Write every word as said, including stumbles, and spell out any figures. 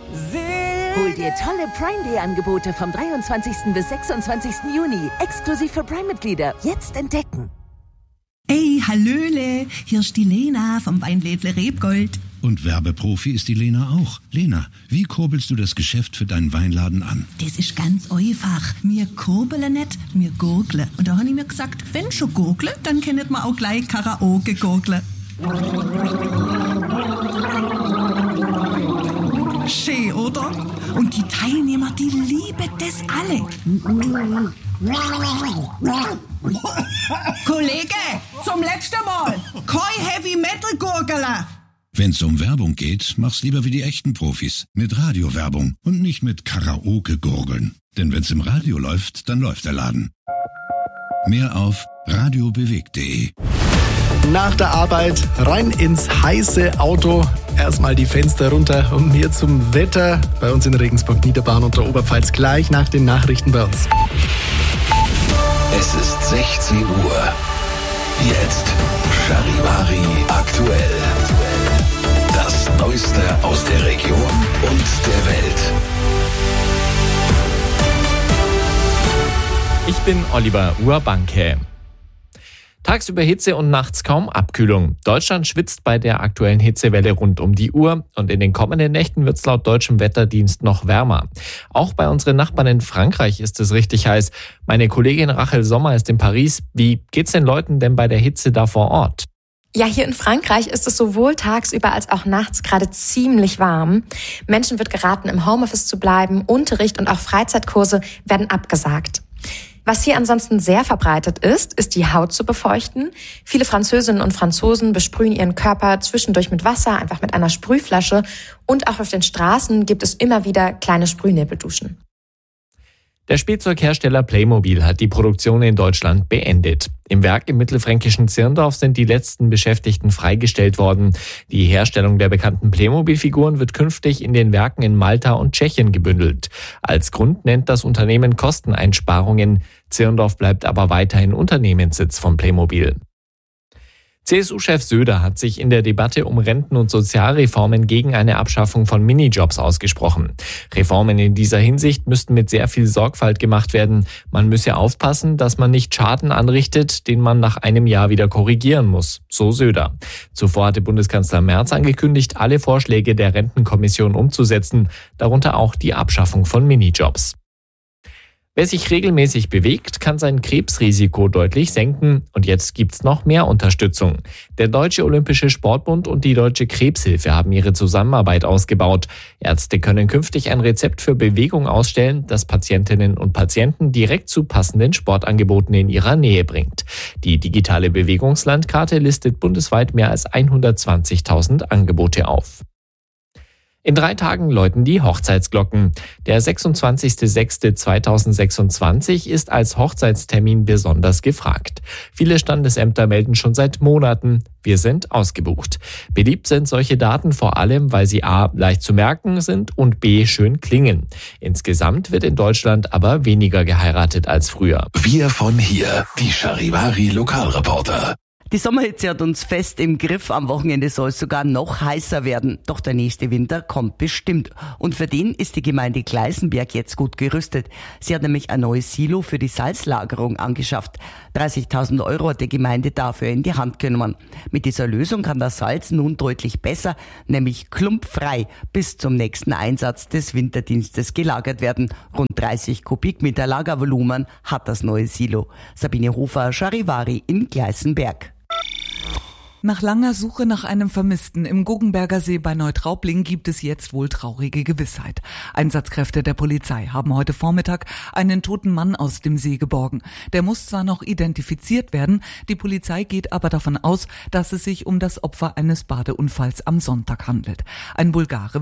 Hol dir tolle Prime-Day-Angebote vom dreiundzwanzigsten bis sechsundzwanzigsten Juni. Exklusiv für Prime-Mitglieder. Jetzt entdecken. Ey, hallöle, hier ist die Lena vom Weinlädle Rebgold. Und Werbeprofi ist die Lena auch. Lena, wie kurbelst du das Geschäft für deinen Weinladen an? Das ist ganz einfach. Wir kurbeln nicht, wir gurgeln. Und da habe ich mir gesagt, wenn schon gurgeln, dann können wir auch gleich Karaoke gurgeln. Schön, oder? Und die Teilnehmer, die lieben das alle. Kollege, zum letzten Mal. Kein Heavy Metal gurgeln. Wenn's um Werbung geht, mach's lieber wie die echten Profis. Mit Radiowerbung und nicht mit Karaoke-Gurgeln. Denn wenn's im Radio läuft, dann läuft der Laden. Mehr auf radiobewegt punkt de. Nach der Arbeit rein ins heiße Auto, erstmal die Fenster runter und hier zum Wetter bei uns in Regensburg, Niederbayern und der Oberpfalz gleich nach den Nachrichten bei uns. Es ist sechzehn Uhr. Jetzt Charivari aktuell. Das Neueste aus der Region und der Welt. Ich bin Oliver Urbanke. Tagsüber Hitze und nachts kaum Abkühlung. Deutschland schwitzt bei der aktuellen Hitzewelle rund um die Uhr und in den kommenden Nächten wird es laut deutschem Wetterdienst noch wärmer. Auch bei unseren Nachbarn in Frankreich ist es richtig heiß. Meine Kollegin Rachel Sommer ist in Paris. Wie geht's den Leuten denn bei der Hitze da vor Ort? Ja, hier in Frankreich ist es sowohl tagsüber als auch nachts gerade ziemlich warm. Menschen wird geraten, im Homeoffice zu bleiben. Unterricht und auch Freizeitkurse werden abgesagt. Was hier ansonsten sehr verbreitet ist, ist die Haut zu befeuchten. Viele Französinnen und Franzosen besprühen ihren Körper zwischendurch mit Wasser, einfach mit einer Sprühflasche. Und auch auf den Straßen gibt es immer wieder kleine Sprühnebelduschen. Der Spielzeughersteller Playmobil hat die Produktion in Deutschland beendet. Im Werk im mittelfränkischen Zirndorf sind die letzten Beschäftigten freigestellt worden. Die Herstellung der bekannten Playmobil-Figuren wird künftig in den Werken in Malta und Tschechien gebündelt. Als Grund nennt das Unternehmen Kosteneinsparungen. Zirndorf bleibt aber weiterhin Unternehmenssitz von Playmobil. C S U-Chef Söder hat sich in der Debatte um Renten- und Sozialreformen gegen eine Abschaffung von Minijobs ausgesprochen. Reformen in dieser Hinsicht müssten mit sehr viel Sorgfalt gemacht werden. Man müsse aufpassen, dass man nicht Schaden anrichtet, den man nach einem Jahr wieder korrigieren muss, so Söder. Zuvor hatte Bundeskanzler Merz angekündigt, alle Vorschläge der Rentenkommission umzusetzen, darunter auch die Abschaffung von Minijobs. Wer sich regelmäßig bewegt, kann sein Krebsrisiko deutlich senken. Und jetzt gibt's noch mehr Unterstützung. Der Deutsche Olympische Sportbund und die Deutsche Krebshilfe haben ihre Zusammenarbeit ausgebaut. Ärzte können künftig ein Rezept für Bewegung ausstellen, das Patientinnen und Patienten direkt zu passenden Sportangeboten in ihrer Nähe bringt. Die digitale Bewegungslandkarte listet bundesweit mehr als hundertzwanzigtausend Angebote auf. In drei Tagen läuten die Hochzeitsglocken. Der sechsundzwanzigster sechster zweitausendsechsundzwanzig ist als Hochzeitstermin besonders gefragt. Viele Standesämter melden schon seit Monaten, wir sind ausgebucht. Beliebt sind solche Daten vor allem, weil sie a. leicht zu merken sind und b. schön klingen. Insgesamt wird in Deutschland aber weniger geheiratet als früher. Wir von hier, die Charivari Lokalreporter. Die Sommerhitze hat uns fest im Griff. Am Wochenende soll es sogar noch heißer werden. Doch der nächste Winter kommt bestimmt. Und für den ist die Gemeinde Gleisenberg jetzt gut gerüstet. Sie hat nämlich ein neues Silo für die Salzlagerung angeschafft. dreißigtausend Euro hat die Gemeinde dafür in die Hand genommen. Mit dieser Lösung kann das Salz nun deutlich besser, nämlich klumpfrei, bis zum nächsten Einsatz des Winterdienstes gelagert werden. Rund dreißig Kubikmeter Lagervolumen hat das neue Silo. Sabine Hofer, Charivari in Gleisenberg. Nach langer Suche nach einem Vermissten im Guggenberger See bei Neutraubling gibt es jetzt wohl traurige Gewissheit. Einsatzkräfte der Polizei haben heute Vormittag einen toten Mann aus dem See geborgen. Der muss zwar noch identifiziert werden, die Polizei geht aber davon aus, dass es sich um das Opfer eines Badeunfalls am Sonntag handelt. Ein Bulgare